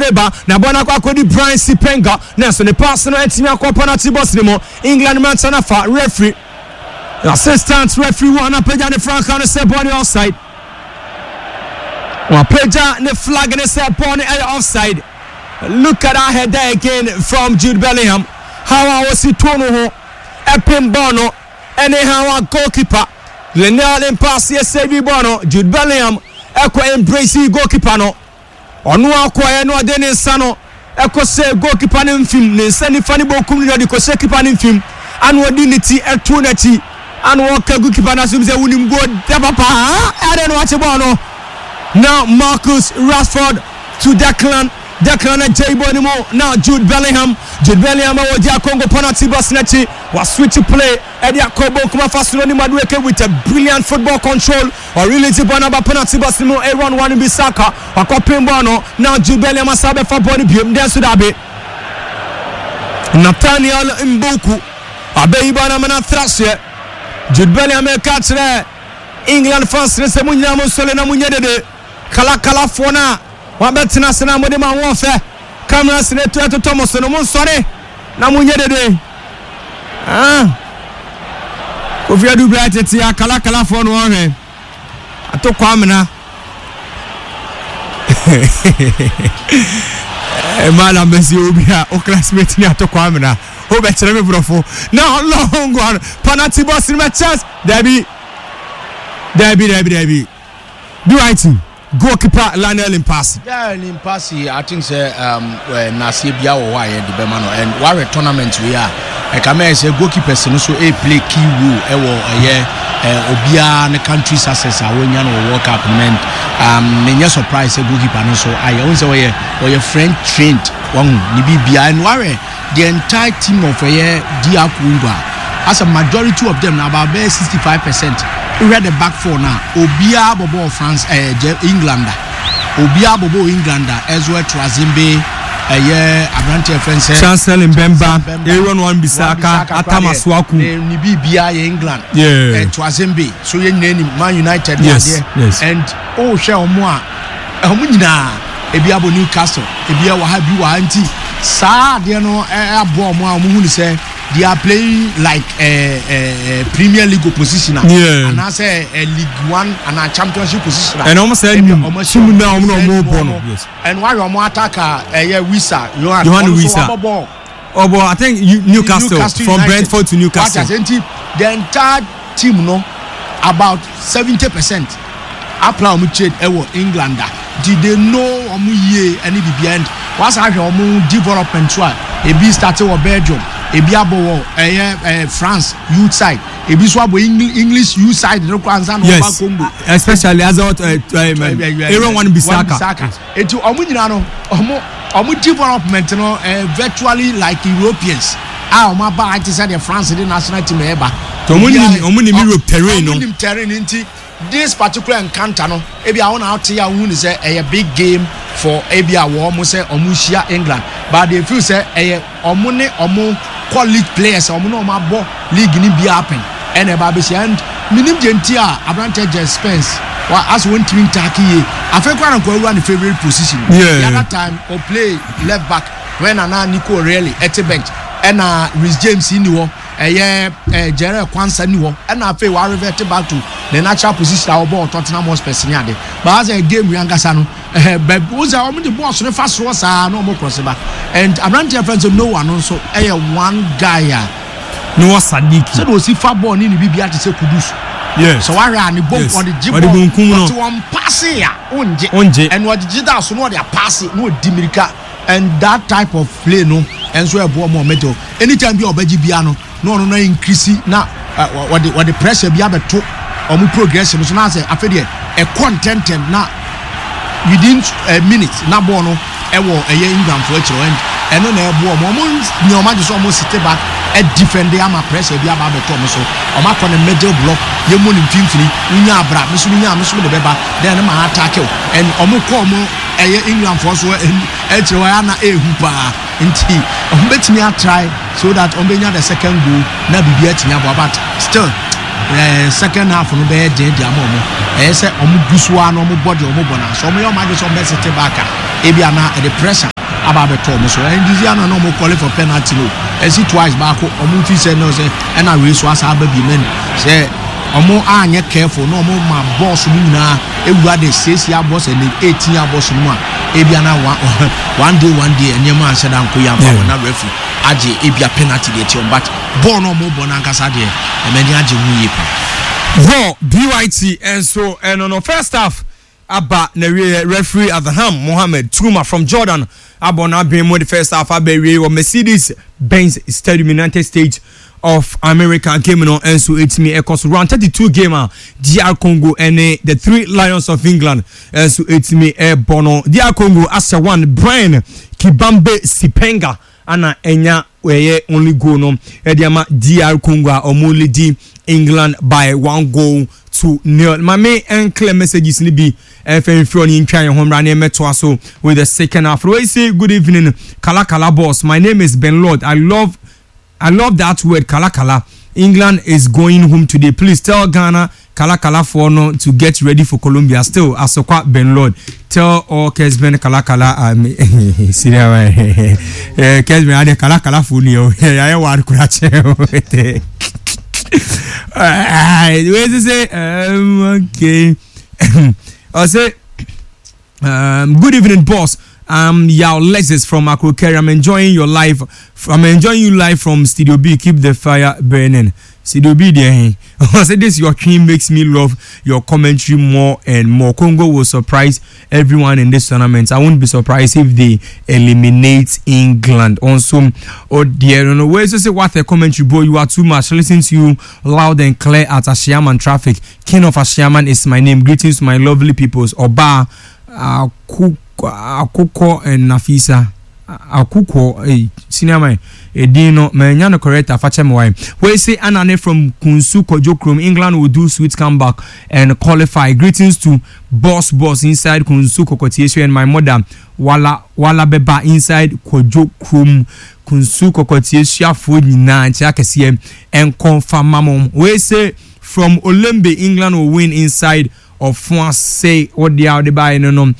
play ba na bona kwa kodi Brian Sipenga na so ne pass no etimi akwa penalty box ni mo England man sana fa referee assistant referee one up again the Frank on the set body offside one peja the flag and the set body offside. Look at that head there again from Jude Bellingham. How I was it tono Epin Bono anyhow a goalkeeper Lenel pass yes Bono Jude Bellingham Equa embrace goalkeeper no Onu akwa no adene sano Eko se goalkeeper no film ne sani fani bokum no de ko se keeper no film anu odinity eto na ti anu oka goalkeeper na so be wunim go de papa ade no wache ball no. Now Marcus Rashford to Declan and J-Boy anymore. Now Jude Bellingham was the Congo penalty box nechi was switch to play Eddie Akobo kuma fast running Madueke with a brilliant football control or really Jibana penalty box no A1 one in Bisaka or copying Bono. Now Jude Bellingham asabe for body beam there Sudabe Nathaniel Mbuku abe ibana mana thrashe Jude Bellingham catch there England fans ne se munya mo sole na munya dede kala fona wabetina sena mode ma wonfe camera sene to Thomas no mon sore na munye dede Kofi Adu Bright ti akala fo no hwe atokwa amena Mala Messi obia o classmate ni atokwa amena o be chere me brofo now long one penalty box in my chance Debbie do I too goalkeeper Lionel Impasi. Yeah, Impasi, I think say Nasibia or why the Bemano and what tournament we are. I come as a goalkeeper so a play key role Obia the country success when you World Cup meant many surprise a goalkeeper no so I also or your friend trained one Nibia and worry the entire team of Dia Kunga as a majority of them about 65%. We read the back four now. Obia Bobo France, Englander. Obia Bobo Englander, as well Trazimbe, Abrante France, Chancellor Mbemba, Aaron Wan Bissaka, Atamaswaku, Nibia England, Trazimbe. So you name Man United, yes. And shall moi, Ebiabo Newcastle, Ebia Wahabi Wanti, Sa, you know, say. They are playing like a Premier League opposition, and I say a League One and a Championship position. And almost yes. And why your more attacker, Wisa, Johan Wisa. Oh, but I think Newcastle from United. Brentford to Newcastle. The entire team, no, about 70%. Apply trade Englander. Did they know any behind? What's our development trial? A B started with Belgium. Ebiabo France youth side Ebiswabo English youth side yes Congo especially as Aaron Wan Bissaka etu omunyina no omu development no virtually like Europeans omu ba I say the France the national team eba omuni Europe terrain no terrain nti this particular encounter no ebia won out here who say a big game for ebia wo omu say omu share England but they feel say omu college players no mabo league ni be happen and e ba be and minim gentia Abrante Spence as one team Turkey afekwa na run the favorite position the other time or play left back when ana Nico really at the bench and Rhys James ni wo Jerry Kwanza ni wo and afa we revert back to the natural position our ball Tottenham Hotspur ni ade but as a game we angasa no but who's our the boss no fast was no more cross back and Abrante friends no one so one guy no Sadiki so was if football ni bibia to say Kudus yes so I ran the bomb on the jibbo to one pass here onje and what did that so no they pass it no dimirika and that type of play no and so ebo more metal anytime be obaji bia no increase na what the pressure be abeto omu progression so na say afede e content na within a minute na ball no ewo England for echo and no na ebo omo ni omo just almost sit back e defend am pressure be abeto omo so omo akọ na middle block ye mo ni mfimfini unya abra me so de beba then ma attack and omo ko omo England for so echo wa na ehupa nti omo betimi a try so that omo benya the second goal na bibia tinya but still second half no be dey amomo say omo gusuwa no omo body omo bona so omo yo ma just omo set back ebi ana the pressure about the Thomas so and this year no more calling for penalty no and see twice back omo fi say no say and I race was aba bi men say omo anye careful no omo ma boss mu nyina ewura the 6 year boss and 18 year boss mu a ebi ana one day enyema anse dan ko ya ba na referee age ebi a penalty dey team but ball no mo ball na nkasa dey e meni age mu yipa Raw BYT and so and on first half Abba referee Abraham Mohammed Truma from Jordan Abona being the first half Abbey or Mercedes-Benz Stadium United States of America game on and so it's me equals round 32 gamer DR Congo and the 3 Lions of England and so it's me Bono DR Congo as one Brian Kibambe Sipenga ana enya weye only goal no ediama DR Congo omuli di England by 1 goal to 0. My main and clear messages ni be FM Fioni in China home run meto so with the second half. We say good evening Kala boss. My name is Ben Lord. I love that word Kala. England is going home today. Please tell Ghana Kala for no to get ready for Colombia. Still Asokwa Ben Lord. Tell all Kesben Kala Kesben ade Kala for you. I want to where to say okay. I say good evening boss. Yao Lexus from Akrokeri. I'm enjoying you live from Studio B. Keep the fire burning. Studio B there. I said this your team makes me love your commentary more and more. Congo will surprise everyone in this tournament. I won't be surprised if they eliminate England. Also, oh dear, you know where's to say what a commentary boy you are too much. Listen to you loud and clear at Ashiaman traffic. King of Ashiaman is my name. Greetings to my lovely peoples. Oba Akuko and Nafisa. Akuko, senior man, Edino, Manyano correct, Afachamway. We say Anane from Kunsu Kojokrum, England will do sweet comeback and qualify. Greetings to boss inside Kunsu Kokotieshu and my mother, Wala Beba inside Kojokrum, Kunsu Kokotieshu, food in Chakasiem, and confirm mamom. We say from Olembe, England will win inside of France. Say what they are by no.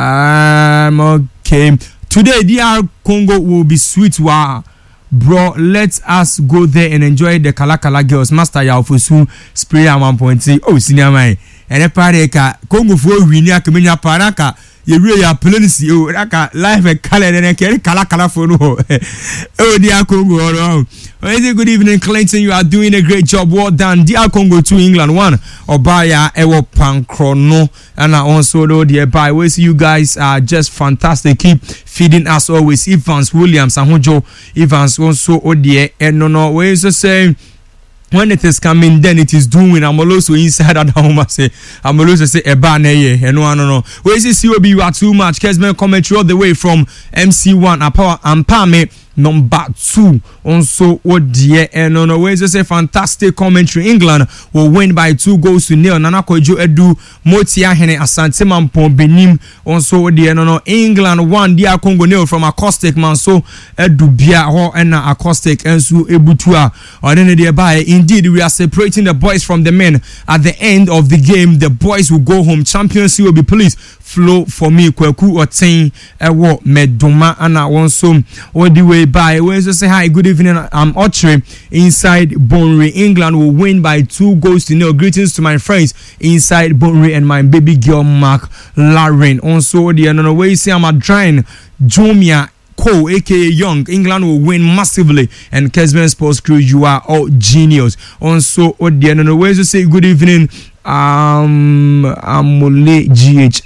Okay. Today, DR Congo will be sweet. Wow, bro, let us go there and enjoy the Kala girls. Master Yaofusu, Spirit 1.3. Oh, senior man. And a paraka Congo for Winia Kamina Paraka. You really are plenty. Oh, Raka live and color and carry Kala for no. Oh, DR Congo. Good evening, Clayton. You are doing a great job. Well done. DR Congo 2, England 1. Obaya Ewo Pankrono. And also, though, dear we see you guys are just fantastic. Keep feeding us always. Evans, Williams, and Hojo Evans also, oh dear. And no, we also say, when it is coming, then it is doing. I'm also inside at home. I say, I'm also say a banner. And no. We see COB, you are too much. Kesman commentary all the way from MC1. Ampame number 2. Also, oh dear. And no, we also say fantastic commentary. England will win by 2 goals to 0. Nana Kojo Edu Motia Hene Asante Mampon Benim. Also, oh dear. No. England 1. DR Congo 0 from Acoustic man. So Edu Bia Ho and Acoustic and so Ebutua. Or then they buy. Indeed, we are separating the boys from the men. At the end of the game, the boys will go home. Champions will be please flow for me. Kweku Otain Ewo Medoma Ana Wonso. All the way by. We also say hi, good evening. I'm Ochre inside Bonry. England will win by 2 goals to 0. Greetings to my friends inside Bonry and my baby girl Mark Lauren. Also, the another way say I'm a drying Jomia Cole, aka Young. England will win massively, and Kesman Sports Crew, you are all genius. Also, the another way to say good evening. Amole GH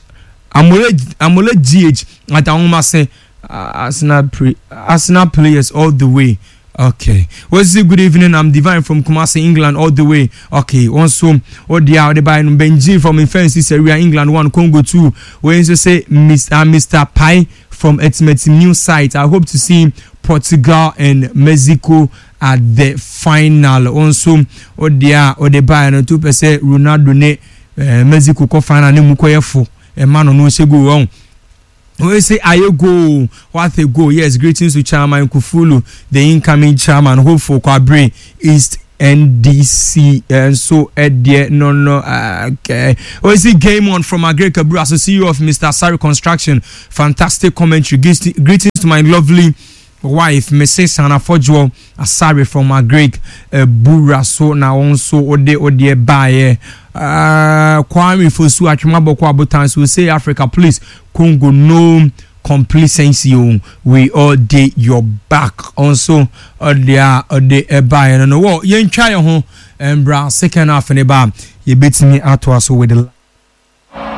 at Auma say Arsenal players all the way. Okay. What's the good evening? I'm Divine from Kumasi, England, all the way. Okay. Also, the by Benji from Infensis area, England 1, Congo 2. We also say Mr. Pai from Etmet new site. I hope to see Portugal and Mexico at the final. Also, the by and 2% Ronaldo ne Mexico co final ne mukoyefo. A man on no shego wrong. We say Ayogo, what a go. Yes, greetings to Chairman Kufulu, the incoming chairman, hope for Kwabre NDC and so okay. We see game on from Agrey Kabru, as CEO of Mr. Asare Construction. Fantastic commentary. Greetings to my lovely wife, Mrs. Hannah Fojo Asare from Agrey Bura. So now also ode baye Kwame Fosu Achimabo Kwabotan. So say Africa, please Congo no complacency. We all day your back also the buy and no what yen try home and bra second half in the bar you beat me out to us with the